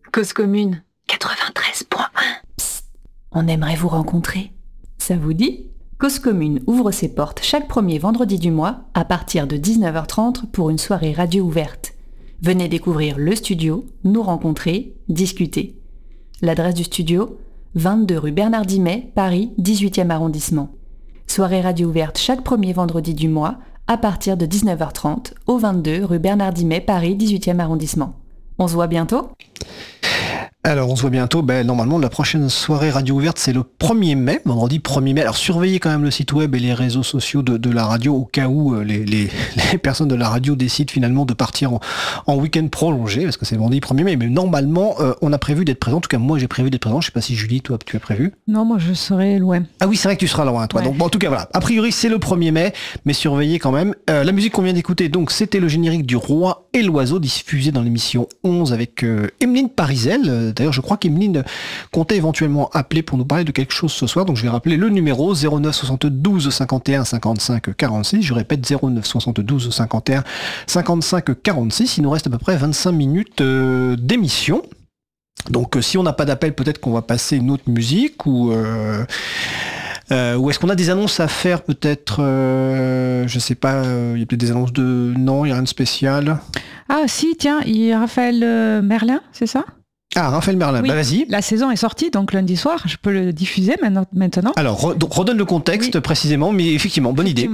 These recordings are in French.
Cause commune 93.1. Psst, on aimerait vous rencontrer. Ça vous dit ? Cause commune ouvre ses portes chaque premier vendredi du mois à partir de 19h30 pour une soirée radio ouverte. Venez découvrir le studio, nous rencontrer, discuter. L'adresse du studio, 22 rue Bernard Dimet, Paris, 18e arrondissement. Soirée radio ouverte chaque premier vendredi du mois à partir de 19h30 au 22 rue Bernard Dimet, Paris, 18e arrondissement. On se voit bientôt ? Alors on se voit bientôt, normalement la prochaine soirée radio ouverte c'est le 1er mai, vendredi 1er mai. Alors surveillez quand même le site web et les réseaux sociaux de la radio au cas où les personnes de la radio décident finalement de partir en week-end prolongé, parce que c'est vendredi 1er mai, mais normalement on a prévu d'être présent, en tout cas moi j'ai prévu d'être présent, je sais pas si Julie, toi tu as prévu ? Non, moi je serai loin. Ah oui, c'est vrai que tu seras loin toi, ouais. Donc en tout cas voilà, a priori c'est le 1er mai, mais surveillez quand même. La musique qu'on vient d'écouter, donc c'était le générique du Roi et l'Oiseau, diffusé dans l'émission 11 avec Emeline Parizel. D'ailleurs, je crois qu'Emeline comptait éventuellement appeler pour nous parler de quelque chose ce soir. Donc, je vais rappeler le numéro 09 72 51 55 46. Je répète, 09 72 51 55 46. Il nous reste à peu près 25 minutes d'émission. Donc, si on n'a pas d'appel, peut-être qu'on va passer une autre musique ou est-ce qu'on a des annonces à faire peut-être je sais pas, il y a peut-être des annonces de... Non, il n'y a rien de spécial. Ah si, tiens, il y a Raphaël Merlin, c'est ça ? Ah, Raphaël Merlin, oui, vas-y. La saison est sortie, donc lundi soir, je peux le diffuser maintenant. Alors, donc redonne le contexte précisément, mais effectivement, bonne idée.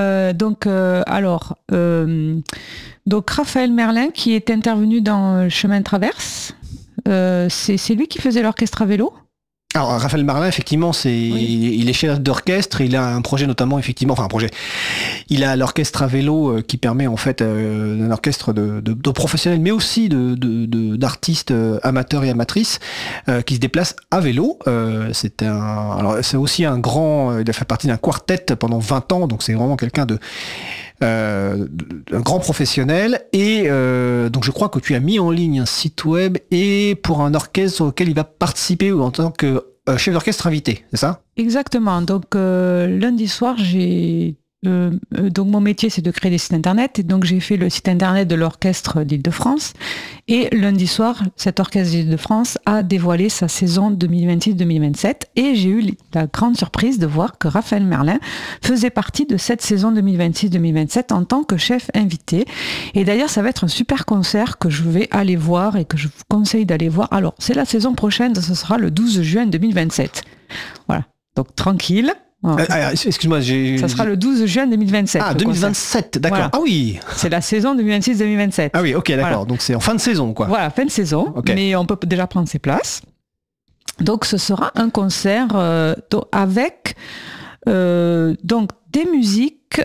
Donc Raphaël Merlin qui est intervenu dans Chemin de Traverse, c'est lui qui faisait l'orchestre à vélo. Alors Raphaël Merlin, effectivement, il est chef d'orchestre, il a un projet notamment, il a l'orchestre à vélo qui permet en fait un orchestre de professionnels, mais aussi d'artistes amateurs et amatrices qui se déplacent à vélo. C'est aussi un grand, il a fait partie d'un quartet pendant 20 ans, donc c'est vraiment quelqu'un un grand professionnel et donc je crois que tu as mis en ligne un site web et pour un orchestre auquel il va participer en tant que chef d'orchestre invité, c'est ça ? Exactement, donc lundi soir donc mon métier c'est de créer des sites internet et donc j'ai fait le site internet de l'orchestre d'Île-de-France et lundi soir cet orchestre d'Île-de-France a dévoilé sa saison 2026-2027 et j'ai eu la grande surprise de voir que Raphaël Merlin faisait partie de cette saison 2026-2027 en tant que chef invité et d'ailleurs ça va être un super concert que je vais aller voir et que je vous conseille d'aller voir. Alors c'est la saison prochaine, ce sera le 12 juin 2027. Voilà, donc tranquille. Excuse-moi, ça sera le 12 juin 2027. Ah, 2027, d'accord. Voilà. Ah oui. C'est la saison 2026-2027. Ah oui, ok, d'accord. Voilà. Donc c'est en fin de saison, quoi. Voilà, fin de saison, okay. Mais on peut déjà prendre ses places. Donc ce sera un concert avec donc des musiques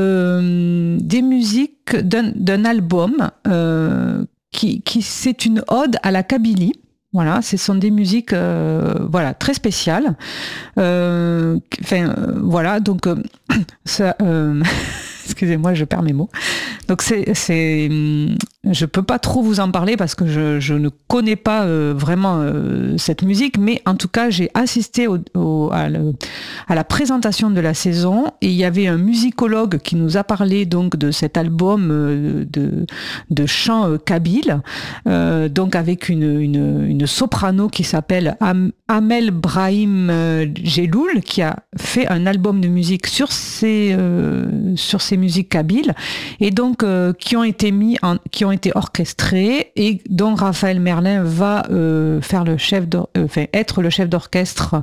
d'un album qui c'est une ode à la Kabylie. Voilà, ce sont des musiques très spéciales. Donc ça, excusez-moi, je perds mes mots. Donc je peux pas trop vous en parler parce que je ne connais pas vraiment cette musique, mais en tout cas j'ai assisté à la présentation de la saison et il y avait un musicologue qui nous a parlé donc de cet album de chants kabyles, donc avec une soprano qui s'appelle Amel Brahim Geloul qui a fait un album de musique sur ces musiques kabyles et donc qui ont été orchestrées et dont Raphaël Merlin va être le chef d'orchestre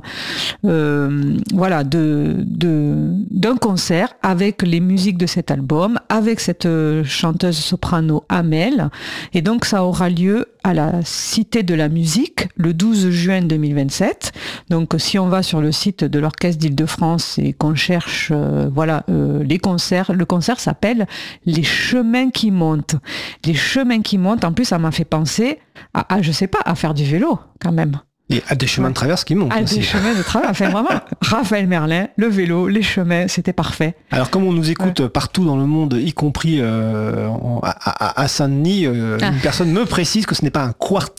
d'un concert avec les musiques de cet album, avec cette chanteuse soprano Amel. Et donc ça aura lieu à la Cité de la Musique le 12 juin 2027. Donc si on va sur le site de l'Orchestre d'Île-de-France et qu'on cherche les concerts, le concert s'appelle Les Chemins qui montent. Les Chemins qui montent, en plus ça m'a fait penser à faire du vélo quand même. Et à des chemins de traverse qui montent. À des chemins de traverse, enfin vraiment, Raphaël Merlin, le vélo, les chemins, c'était parfait. Alors comme on nous écoute partout dans le monde, y compris à Saint-Denis, une personne me précise que ce n'est pas un quartet